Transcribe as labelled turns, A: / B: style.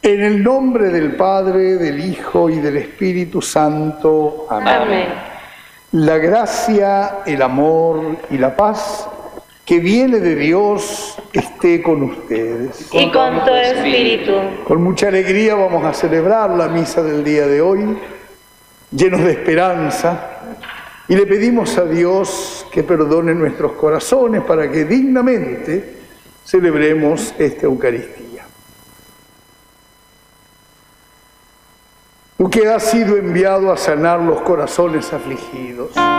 A: En el nombre del Padre, del Hijo y del Espíritu Santo. Amén.
B: Amén.
A: La gracia, el amor y la paz que viene de Dios esté con ustedes.
B: Y con tu espíritu.
A: Con mucha alegría vamos a celebrar la misa del día de hoy, llenos de esperanza, y le pedimos a Dios que perdone nuestros corazones para que dignamente celebremos esta Eucaristía. Tú que has sido enviado a sanar los corazones afligidos,